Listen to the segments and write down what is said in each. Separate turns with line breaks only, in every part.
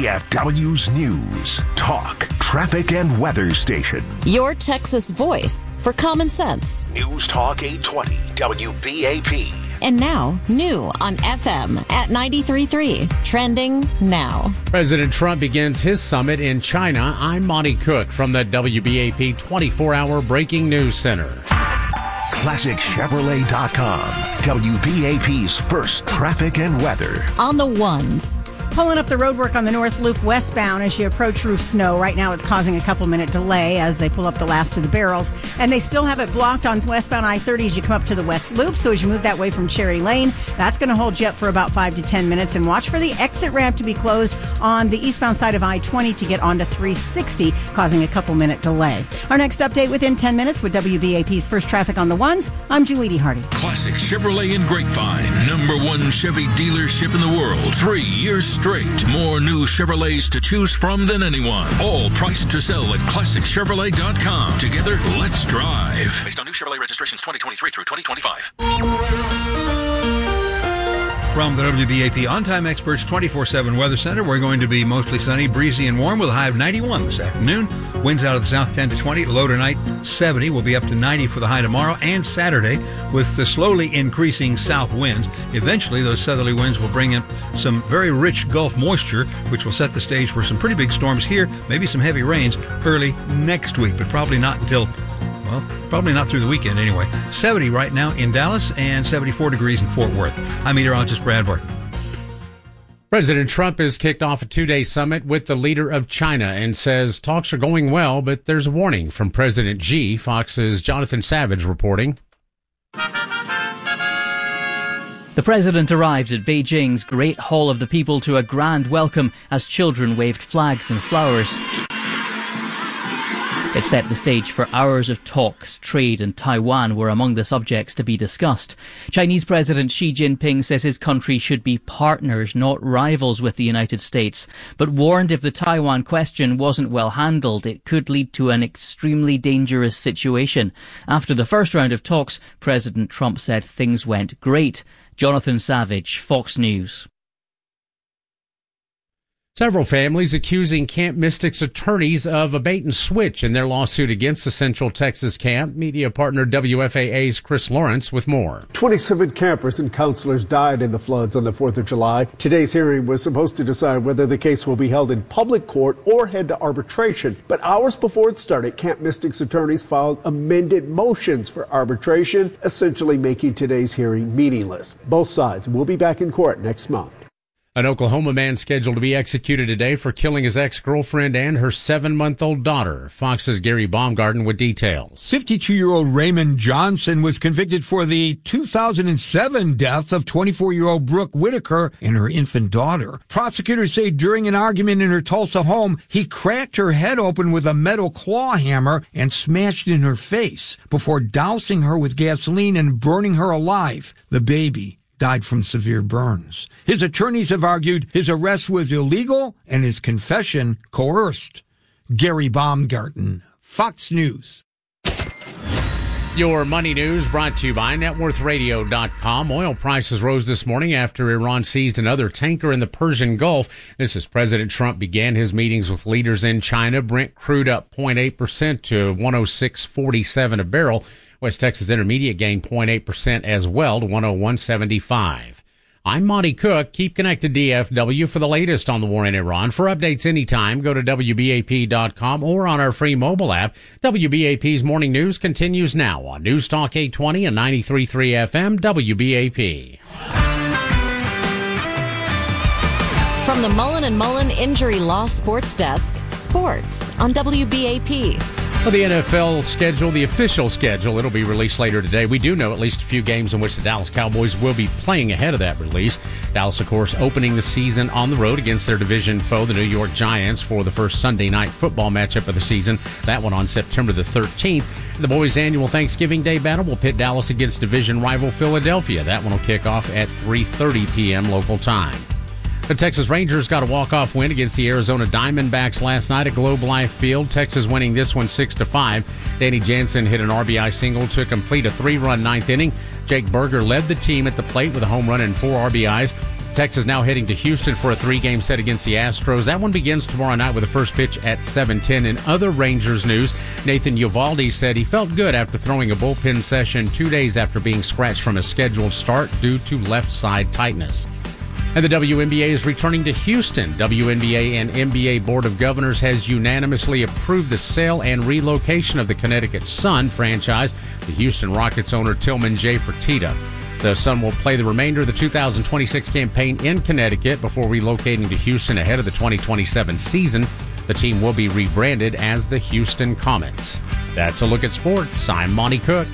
DFW's News, Talk, Traffic, and Weather Station.
Your Texas voice for common sense.
News Talk 820 WBAP.
And now, new on FM at 93.3. Trending now.
President Trump begins his summit in China. I'm Monty Cook from the WBAP 24-hour Breaking News Center.
ClassicChevrolet.com. WBAP's first traffic and weather.
On the ones.
Pulling up the roadwork on the North Loop westbound as you approach Roof Snow. Right now it's causing a couple-minute delay as they pull up the last of the barrels. And they still have it blocked on westbound I-30 as you come up to the West Loop. So as you move that way from Cherry Lane, that's going to hold you up for about 5 to 10 minutes. And watch for the exit ramp to be closed on the eastbound side of I-20 to get onto 360, causing a couple-minute delay. Our next update within 10 minutes with WBAP's first traffic on the ones. I'm Julie Hardy.
Classic Chevrolet in Grapevine. #1 Chevy dealership in the world. 3 years straight. More new Chevrolets to choose from than anyone. All priced to sell at ClassicChevrolet.com. Together, let's drive. Based on new Chevrolet registrations 2023 through 2025.
From the WBAP On-Time Experts 24/7 Weather Center, we're going to be mostly sunny, breezy, and warm with a high of 91 this afternoon. Winds out of the south 10 to 20. Low tonight 70. We'll be up to 90 for the high tomorrow and Saturday with the slowly increasing south winds. Eventually, those southerly winds will bring in some very rich Gulf moisture, which will set the stage for some pretty big storms here, maybe some heavy rains early next week, but probably not until, well, probably not through the weekend anyway. 70 right now in Dallas and 74 degrees in Fort Worth. I'm meteorologist Brad Barton.
President Trump has kicked off a 2-day summit with the leader of China and says talks are going well, but there's a warning from President Xi. Fox's Jonathan Savage reporting.
The president arrived at Beijing's Great Hall of the People to a grand welcome as children waved flags and flowers. It set the stage for hours of talks. Trade and Taiwan were among the subjects to be discussed. Chinese President Xi Jinping says his country should be partners, not rivals with the United States, but warned if the Taiwan question wasn't well handled, it could lead to an extremely dangerous situation. After the first round of talks, President Trump said things went great. Jonathan Savage, Fox News.
Several families accusing Camp Mystic's attorneys of a bait and switch in their lawsuit against the Central Texas camp. Media partner WFAA's Chris Lawrence with more.
27 campers and counselors died in the floods on the 4th of July. Today's hearing was supposed to decide whether the case will be held in public court or head to arbitration. But hours before it started, Camp Mystic's attorneys filed amended motions for arbitration, essentially making today's hearing meaningless. Both sides will be back in court next month.
An Oklahoma man scheduled to be executed today for killing his ex-girlfriend and her 7-month-old daughter. Fox's Gary Baumgarten with details.
52-year-old Raymond Johnson was convicted for the 2007 death of 24-year-old Brooke Whitaker and her infant daughter. Prosecutors say during an argument in her Tulsa home, he cracked her head open with a metal claw hammer and smashed in her face before dousing her with gasoline and burning her alive. The baby died from severe burns. His attorneys have argued his arrest was illegal and his confession coerced. Gary Baumgarten, Fox News.
Your money news brought to you by NetWorthRadio.com. Oil prices rose this morning after Iran seized another tanker in the Persian Gulf. This as President Trump began his meetings with leaders in China. Brent crude up 0.8% to 106.47 a barrel. West Texas Intermediate gained 0.8% as well to 101.75. I'm Monty Cook. Keep connected DFW for the latest on the war in Iran. For updates anytime, go to WBAP.com or on our free mobile app. WBAP's Morning News continues now on News Talk 820 and 93.3 FM WBAP.
From the Mullen & Mullen Injury Law Sports Desk, sports on WBAP.
For the NFL schedule, the official schedule, it'll be released later today. We do know at least a few games in which the Dallas Cowboys will be playing ahead of that release. Dallas, of course, opening the season on the road against their division foe, the New York Giants, for the first Sunday night football matchup of the season. That one on September the 13th. The boys' annual Thanksgiving Day battle will pit Dallas against division rival Philadelphia. That one will kick off at 3:30 p.m. local time. The Texas Rangers got a walk-off win against the Arizona Diamondbacks last night at Globe Life Field. Texas winning this one 6-5. Danny Jansen hit an RBI single to complete a 3-run ninth inning. Jake Berger led the team at the plate with a home run and 4 RBIs. Texas now heading to Houston for a 3-game set against the Astros. That one begins tomorrow night with the first pitch at 7:10. In other Rangers news, Nathan Eovaldi said he felt good after throwing a bullpen session 2 days after being scratched from a scheduled start due to left side tightness. And the WNBA is returning to Houston. WNBA and NBA Board of Governors has unanimously approved the sale and relocation of the Connecticut Sun franchise to Houston Rockets owner Tillman J. Fertitta. The Sun will play the remainder of the 2026 campaign in Connecticut before relocating to Houston ahead of the 2027 season. The team will be rebranded as the Houston Comets. That's a look at sports. I'm Monty Cook.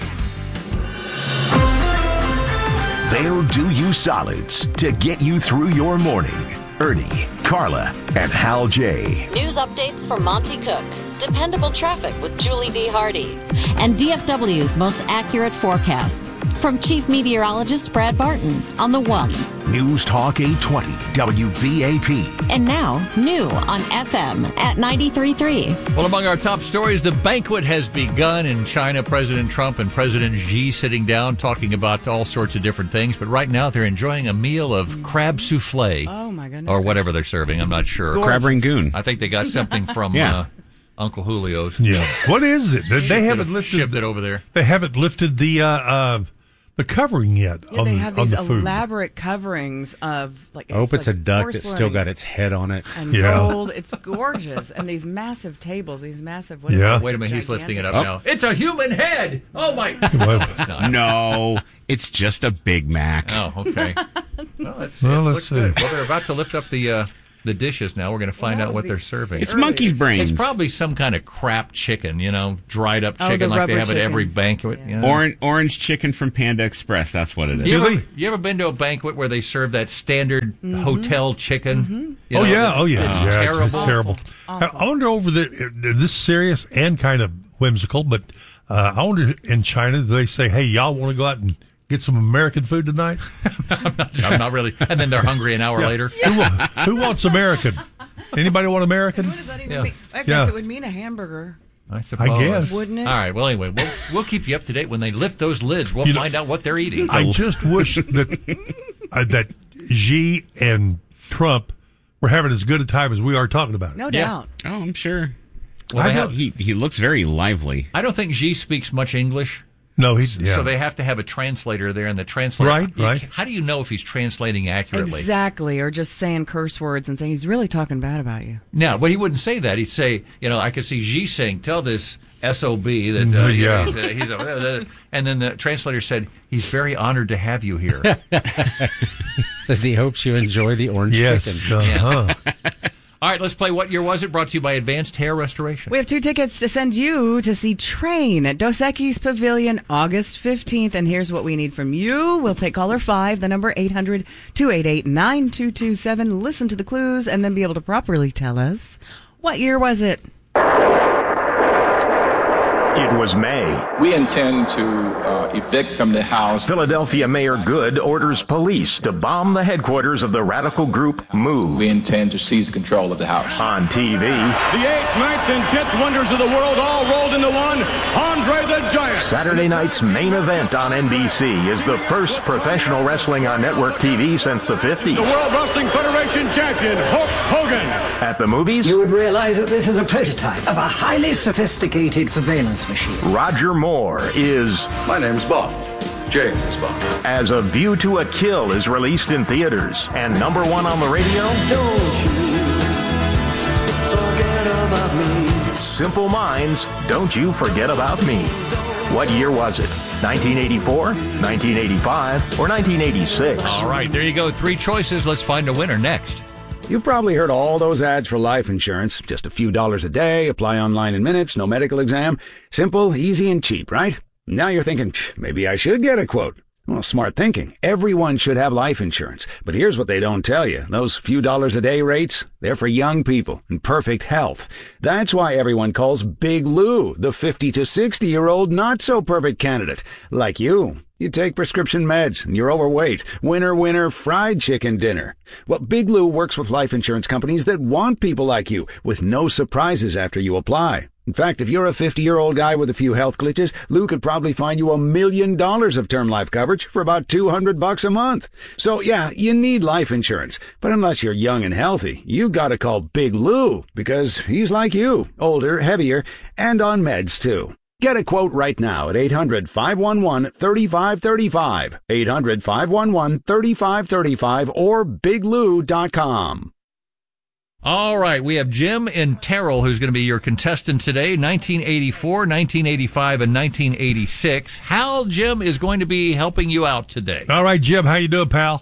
They'll do you solids to get you through your morning. Ernie, Carla, and Hal J.
News updates from Monty Cook. Dependable traffic with Julie D. Hardy. And DFW's most accurate forecast. From Chief Meteorologist Brad Barton on the ones.
News Talk 820 WBAP.
And now, new on FM at 93.3.
Well, among our top stories, the banquet has begun in China. President Trump and President Xi sitting down talking about all sorts of different things. But right now, they're enjoying a meal of crab souffle.
Oh, my goodness.
Or whatever they're serving. I'm not sure.
Crab rangoon.
I think they got something from Uncle Julio's.
Yeah. What is it? They haven't lifted
shipped it over there.
They haven't lifted the covering yet.
Yeah, they have these elaborate coverings of
I hope it's
like
a duck that's still got its head on it.
And gold. It's gorgeous. And these massive tables, these massive... What is it?
Wait a minute, he's lifting it up now. It's a human head! Oh, my...
It's not. No, it's just a Big Mac.
Oh, okay. Let's see.
Well,
they're about to lift up the dishes now. We're going to find out what they're serving.
It's monkey's brains.
It's probably some kind of crap chicken, dried up chicken like they have at every banquet.
Yeah. Orange chicken from Panda Express. That's what it is.
You ever been to a banquet where they serve that standard hotel chicken?
Mm-hmm.
It's terrible.
It's terrible. I wonder over there, this is serious and kind of whimsical, but I wonder in China, do they say, hey, y'all want to go out and get some American food tonight?
I'm not really. And then they're hungry an hour later.
Who wants American? Anybody want American?
What does that even mean? I guess it would mean a hamburger.
I suppose.
I guess.
Wouldn't it?
All right. Well, anyway, we'll keep you up to date. When they lift those lids, we'll find out what they're eating.
I just wish that Xi and Trump were having as good a time as we are talking about it.
No doubt.
Oh, I'm sure.
Well,
he looks very lively.
I don't think Xi speaks much English.
No,
So they have to have a translator there, and the translator...
Right.
How do you know if he's translating accurately?
Exactly, or just saying curse words and saying he's really talking bad about you.
No, but he wouldn't say that. He'd say, I could see Xi saying, tell this SOB that he's and then the translator said, he's very honored to have you here.
Says he hopes you enjoy the orange chicken.
All right, let's play What Year Was It? Brought to you by Advanced Hair Restoration.
We have 2 tickets to send you to see Train at Dos Equis Pavilion August 15th. And here's what we need from you. We'll take caller 5, the number 800-288-9227. Listen to the clues and then be able to properly tell us, what year was it?
It was May.
We intend to evict from the House.
Philadelphia Mayor Good orders police to bomb the headquarters of the radical group MOVE.
We intend to seize control of the House.
On TV.
The 8th, 9th, and 10th wonders of the world all rolled into one. Andre the Giant.
Saturday night's main event on NBC is the first professional wrestling on network TV since the 50s.
The World Wrestling Federation champion, Hulk Hogan.
At the movies,
you would realize that this is a prototype of a highly sophisticated surveillance machine.
Roger Moore is...
My name's Bond. James Bond.
As A View to a Kill is released in theaters and #1 on the radio.
Don't you forget about me.
Simple Minds, Don't You Forget About Me. What year was it? 1984, 1985, or 1986?
All right, there you go. 3 choices. Let's find a winner next.
You've probably heard all those ads for life insurance. Just a few dollars a day, apply online in minutes, no medical exam. Simple, easy, and cheap, right? Now you're thinking, maybe I should get a quote. Well, smart thinking. Everyone should have life insurance. But here's what they don't tell you. Those few dollars a day rates, they're for young people in perfect health. That's why everyone calls Big Lou the 50 to 60-year-old not-so-perfect candidate. Like you. You take prescription meds, and you're overweight. Winner, fried chicken dinner. Well, Big Lou works with life insurance companies that want people like you, with no surprises after you apply. In fact, if you're a 50-year-old guy with a few health glitches, Lou could probably find you $1 million of term life coverage for about $200 a month. So yeah, you need life insurance. But unless you're young and healthy, you gotta call Big Lou, because he's like you, older, heavier, and on meds too. Get a quote right now at 800-511-3535, 800-511-3535, or biglou.com.
All right, we have Jim in Terrell, who's going to be your contestant today, 1984, 1985, and 1986. Hal, Jim, is going to be helping you out today.
All right, Jim, how you doing, pal?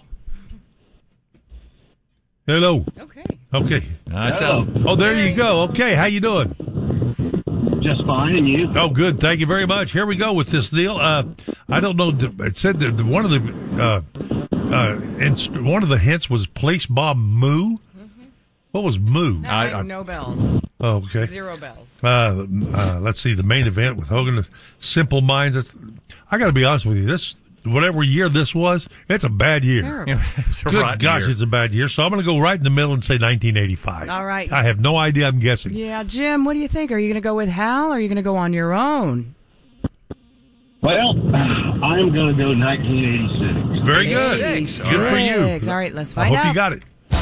Hello. Okay. Oh, there you go. Okay, how you doing?
Just fine, and you?
Oh, good. Thank you very much. Here we go with this deal. I don't know. It said that one of the hints was Place Bob Moo. What was Moo?
No bells.
Oh, okay.
0 bells.
Let's see. The main event with Hogan, Simple Minds. I got to be honest with you. Whatever year this was, it's a bad year.
Terrible.
Good gosh, it's a bad year. So I'm going to go right in the middle and say 1985.
All right.
I have no idea. I'm guessing.
Yeah, Jim, what do you think? Are you going to go with Hal, or are you going to go on your own?
Well, I'm going to go 1986.
Very good. Good for you.
All right, let's find out.
I hope you got it.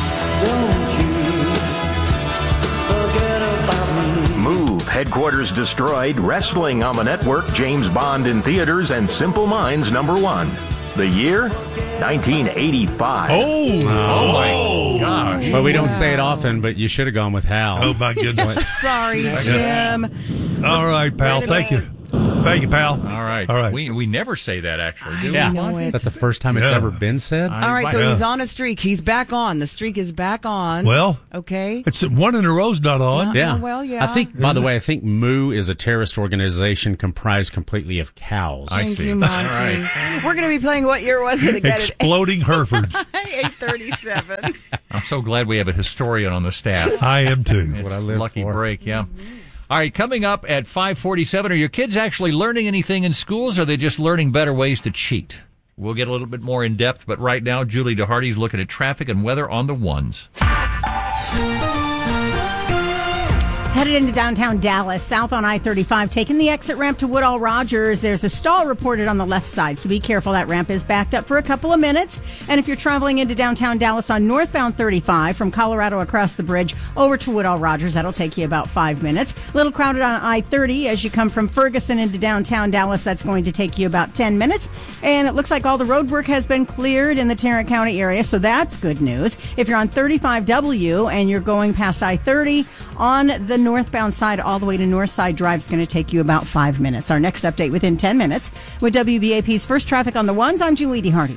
Move, Headquarters Destroyed, Wrestling on the Network, James Bond in theaters, and Simple Minds #1. The year? 1985.
Oh my gosh. Well, we don't say it often, but you should have gone with Hal.
Oh, my goodness.
Sorry, Jim.
All right, pal. Thank you. Thank you, pal.
All right. We never say that, actually, do we?
Yeah. That's the first time it's ever been said.
All right, so he's on a streak. He's back on. The streak is back on.
Well,
okay.
It's one in a row's not on.
Yeah.
Well, yeah.
I think, by the way, I think Moo is a terrorist organization comprised completely of cows.
Thank you, Monty. We're going to be playing What Year Was It again?
Exploding Herefords.
8:37.
I'm so glad we have a historian on the staff.
I am too.
That's what I live
Lucky
for.
break, yeah. All right, coming up at 5:47, are your kids actually learning anything in schools, or are they just learning better ways to cheat? We'll get a little bit more in depth, but right now, Julie DeHardy's looking at traffic and weather on the ones.
Headed into downtown Dallas, south on I-35, taking the exit ramp to Woodall Rogers. There's a stall reported on the left side, so be careful. That ramp is backed up for a couple of minutes. And if you're traveling into downtown Dallas on northbound 35 from Colorado across the bridge over to Woodall Rogers, that'll take you about 5 minutes. A little crowded on I-30 as you come from Ferguson into downtown Dallas. That's going to take you about 10 minutes. And it looks like all the road work has been cleared in the Tarrant County area, so that's good news. If you're on 35W and you're going past I-30 on the northbound side all the way to Northside Drive is going to take you about 5 minutes. Our next update within 10 minutes. With WBAP's First Traffic on the Ones, I'm Julie DeHardy.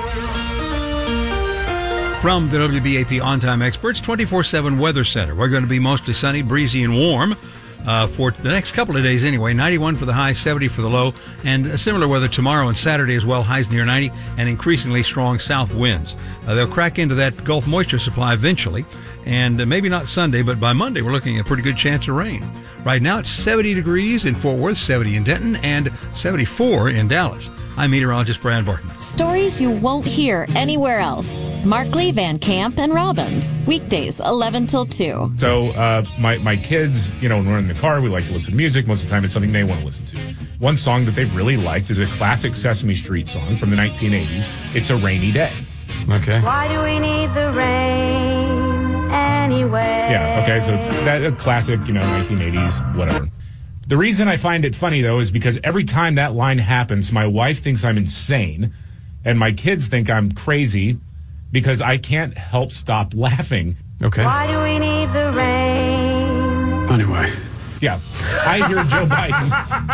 From the WBAP On-Time Experts 24/7 Weather Center. We're going to be mostly sunny, breezy, and warm for the next couple of days anyway. 91 for the high, 70 for the low, and similar weather tomorrow and Saturday as well. Highs near 90 and increasingly strong south winds. They'll crack into that Gulf moisture supply eventually. And maybe not Sunday, but by Monday, we're looking at a pretty good chance of rain. Right now, it's 70 degrees in Fort Worth, 70 in Denton, and 74 in Dallas. I'm meteorologist Brad Barton.
Stories you won't hear anywhere else. Markley, Van Camp, and Robbins. Weekdays, 11 till 2.
So my kids, when we're in the car, we like to listen to music. Most of the time, it's something they want to listen to. One song that they've really liked is a classic Sesame Street song from the 1980s. It's a Rainy Day. Okay.
Why do we need the rain anyway?
Yeah, okay, so it's a classic, 1980s, whatever. The reason I find it funny, though, is because every time that line happens, my wife thinks I'm insane, and my kids think I'm crazy because I can't help stop laughing. Okay.
Why do we need the rain?
Anyway. Yeah, I hear Joe Biden.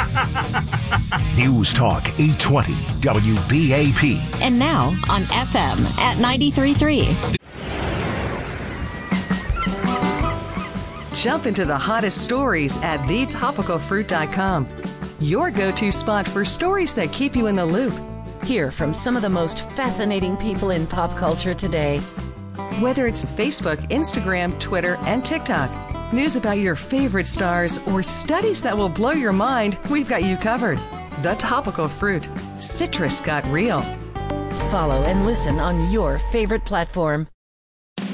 News Talk 820 WBAP.
And now on FM at 93.3.
Jump into the hottest stories at thetopicalfruit.com. Your go-to spot for stories that keep you in the loop.
Hear from some of the most fascinating people in pop culture today.
Whether it's Facebook, Instagram, Twitter, and TikTok, news about your favorite stars, or studies that will blow your mind, we've got you covered. The Topical Fruit. Citrus got real.
Follow and listen on your favorite platform.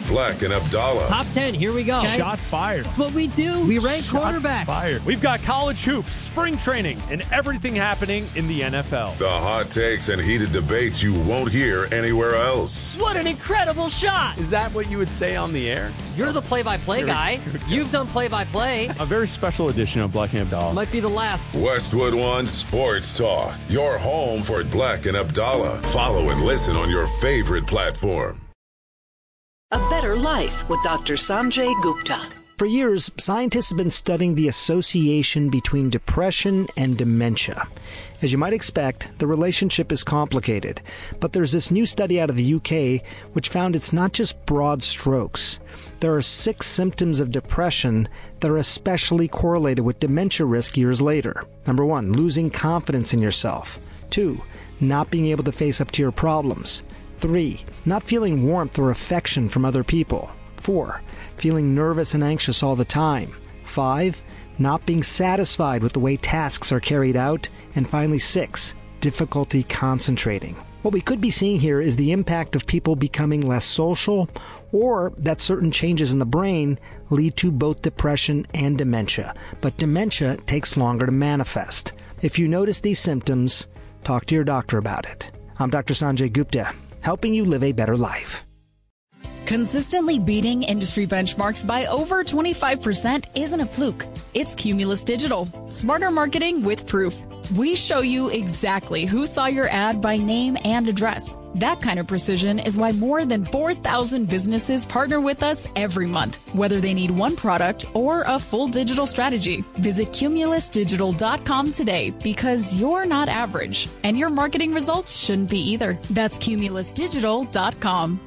Black and Abdallah.
Top 10, here we go.
Okay. Shots fired.
That's what we do. We rank quarterbacks.
Fired.
We've got college hoops, spring training, and everything happening in the NFL.
The hot takes and heated debates you won't hear anywhere else.
What an incredible shot.
Is that what you would say on the air?
You're the play-by-play guy. You've done play-by-play.
A very special edition of Black and Abdallah.
Might be the last.
Westwood One Sports Talk. Your home for Black and Abdallah. Follow and listen on your favorite platform.
A Better Life with Dr. Sanjay Gupta.
For years, scientists have been studying the association between depression and dementia. As you might expect, the relationship is complicated, but there's this new study out of the UK which found it's not just broad strokes. There are 6 symptoms of depression that are especially correlated with dementia risk years later. Number 1, losing confidence in yourself. 2, not being able to face up to your problems. 3, not feeling warmth or affection from other people. 4, feeling nervous and anxious all the time. 5, not being satisfied with the way tasks are carried out. And finally 6, difficulty concentrating. What we could be seeing here is the impact of people becoming less social, or that certain changes in the brain lead to both depression and dementia. But dementia takes longer to manifest. If you notice these symptoms, talk to your doctor about it. I'm Dr. Sanjay Gupta, helping you live a better life.
Consistently beating industry benchmarks by over 25% isn't a fluke. It's Cumulus Digital. Smarter marketing with proof. We show you exactly who saw your ad by name and address. That kind of precision is why more than 4,000 businesses partner with us every month, whether they need one product or a full digital strategy. Visit cumulusdigital.com today because you're not average, and your marketing results shouldn't be either. That's cumulusdigital.com.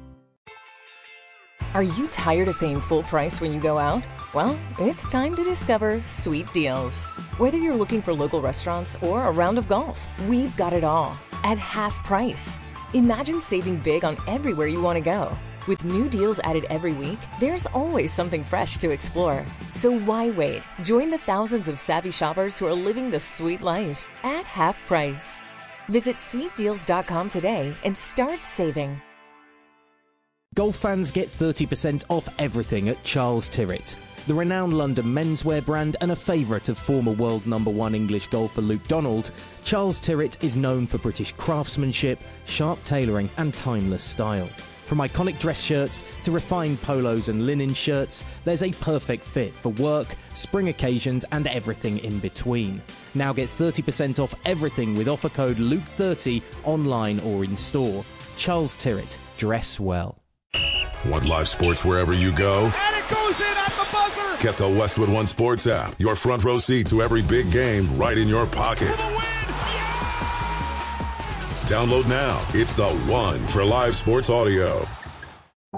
Are you tired of paying full price when you go out? Well, it's time to discover Sweet Deals. Whether you're looking for local restaurants or a round of golf, we've got it all at half price. Imagine saving big on everywhere you want to go. With new deals added every week, there's always something fresh to explore. So why wait? Join the thousands of savvy shoppers who are living the sweet life at half price. Visit sweetdeals.com today and start saving.
Golf fans get 30% off everything at Charles Tyrwhitt. The renowned London menswear brand and a favourite of former world #1 English golfer Luke Donald, Charles Tyrwhitt is known for British craftsmanship, sharp tailoring and timeless style. From iconic dress shirts to refined polos and linen shirts, there's a perfect fit for work, spring occasions and everything in between. Now get 30% off everything with offer code Luke30 online or in store. Charles Tyrwhitt, dress well.
Want live sports wherever you go?
And it goes in at the buzzer!
Get the Westwood One Sports app. Your front row seat to every big game right in your pocket.
For the win! Yeah!
Download now. It's the one for live sports audio.